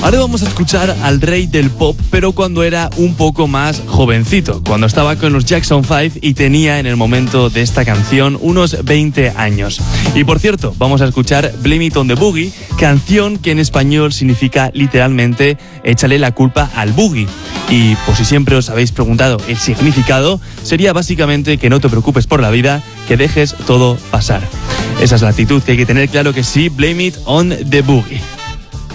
Ahora vamos a escuchar al rey del pop, pero cuando era un poco más jovencito, cuando estaba con los Jackson 5 y tenía en el momento de esta canción unos 20 años. Y por cierto, vamos a escuchar Blame It on the Boogie, canción que en español significa literalmente échale la culpa al boogie. Y por si siempre os habéis preguntado el significado, sería básicamente que no te preocupes por la vida, que dejes todo pasar. Esa es la actitud que hay que tener, claro que sí, Blame It on the Boogie.